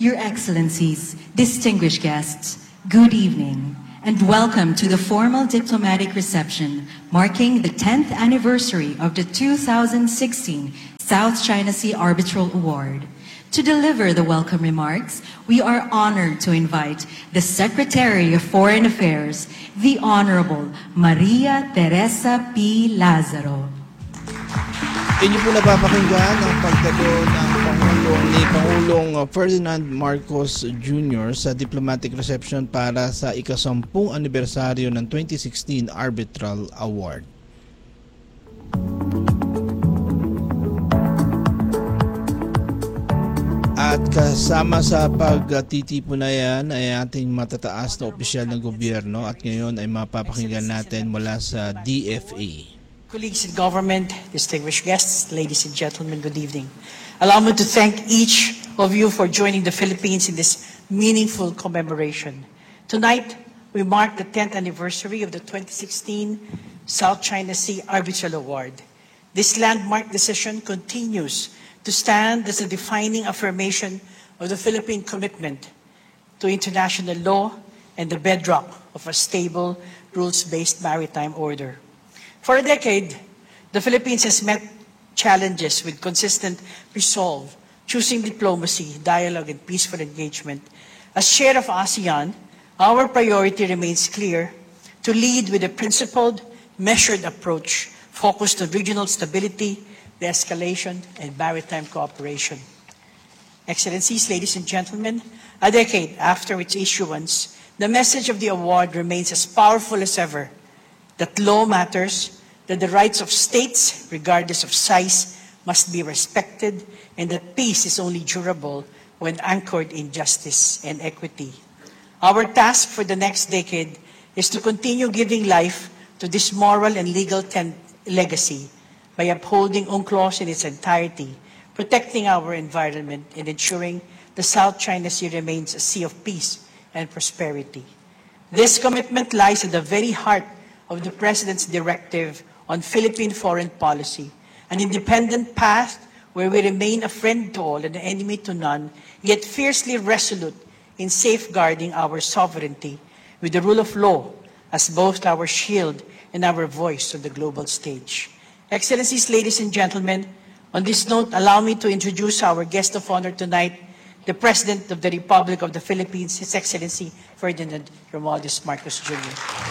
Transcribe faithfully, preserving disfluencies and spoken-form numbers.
Your Excellencies, distinguished guests, good evening, and welcome to the formal diplomatic reception marking the tenth anniversary of the two thousand sixteen South China Sea Arbitral Award. To deliver the welcome remarks, we are honored to invite the Secretary of Foreign Affairs, the Honorable Maria Teresa P. Lazaro. Inyo po napapakinggan ang pagdalo ng Pangulong ni Pangulong Ferdinand Marcos Junior sa diplomatic reception para sa ikasampung anibersaryo ng twenty sixteen Arbitral Award. At kasama sa pagtitipon na yan ay ating matataas na opisyal ng gobyerno at ngayon ay mapapakinggan natin mula sa D F A. Colleagues in government, distinguished guests, ladies and gentlemen, good evening. Allow me to thank each of you for joining the Philippines in this meaningful commemoration. Tonight, we mark the tenth anniversary of the twenty sixteen South China Sea Arbitral Award. This landmark decision continues to stand as a defining affirmation of the Philippine commitment to international law and the bedrock of a stable, rules-based maritime order. For a decade, the Philippines has met challenges with consistent resolve, choosing diplomacy, dialogue, and peaceful engagement. As chair of ASEAN, our priority remains clear: to lead with a principled, measured approach focused on regional stability, de-escalation, and maritime cooperation. Excellencies, ladies and gentlemen, a decade after its issuance, the message of the award remains as powerful as ever: that law matters, that the rights of states, regardless of size, must be respected, and that peace is only durable when anchored in justice and equity. Our task for the next decade is to continue giving life to this moral and legal legacy by upholding UNCLOS in its entirety, protecting our environment, and ensuring the South China Sea remains a sea of peace and prosperity. This commitment lies at the very heart of the President's directive on Philippine foreign policy, an independent path where we remain a friend to all and an enemy to none, yet fiercely resolute in safeguarding our sovereignty with the rule of law as both our shield and our voice on the global stage. Excellencies, ladies and gentlemen, on this note, allow me to introduce our guest of honor tonight, the President of the Republic of the Philippines, His Excellency Ferdinand Romualdez Marcos Junior